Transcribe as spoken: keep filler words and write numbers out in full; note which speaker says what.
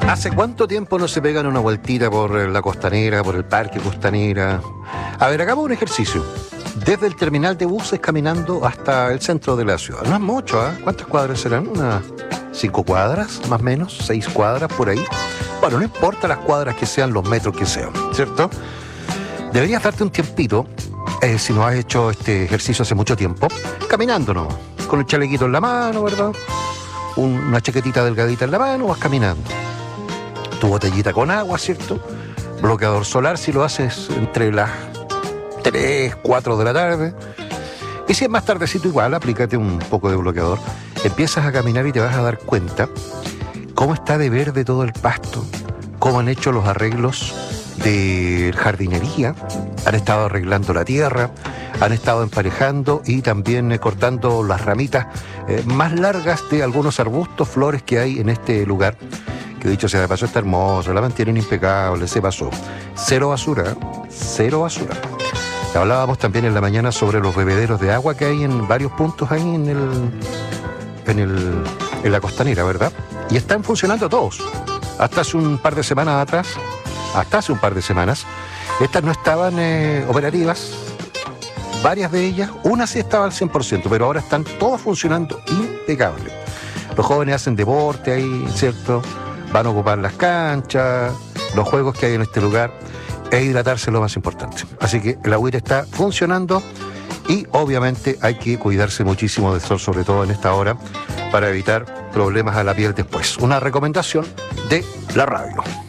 Speaker 1: ¿Hace cuánto tiempo no se pegan una vueltita por la Costanera, por el Parque Costanera? A ver, hagamos un ejercicio. Desde el terminal de buses caminando hasta el centro de la ciudad. No es mucho, ¿eh? ¿Cuántas cuadras serán? ¿Unas cinco cuadras, más o menos? ¿Seis cuadras por ahí? Bueno, no importa las cuadras que sean, los metros que sean, ¿cierto? Deberías darte un tiempito, eh, si no has hecho este ejercicio hace mucho tiempo, caminando nomás, con el chalequito en la mano, ¿verdad? Un, una chaquetita delgadita en la mano, vas caminando. Tu botellita con agua, ¿cierto? Bloqueador solar si lo haces entre las tres, cuatro de la tarde. Y si es más tardecito igual, aplícate un poco de bloqueador. Empiezas a caminar y te vas a dar cuenta cómo está de verde todo el pasto, cómo han hecho los arreglos de jardinería, han estado arreglando la tierra, han estado emparejando y también eh, cortando las ramitas eh, más largas de algunos arbustos, flores que hay en este lugar, que dicho sea de paso está hermoso, la mantienen impecable, se pasó. Cero basura, ¿eh? Cero basura. Hablábamos también en la mañana sobre los bebederos de agua que hay en varios puntos ahí en el, en el, en la Costanera, ¿verdad? Y están funcionando todos. Hasta hace un par de semanas atrás, hasta hace un par de semanas, estas no estaban eh, operativas, varias de ellas, una sí estaba al cien por ciento, pero ahora están todas funcionando impecable. Los jóvenes hacen deporte ahí, ¿cierto? Van a ocupar las canchas, los juegos que hay en este lugar, e hidratarse es lo más importante. Así que el agüita está funcionando y obviamente hay que cuidarse muchísimo del sol, sobre todo en esta hora, para evitar problemas a la piel después. Una recomendación de la radio.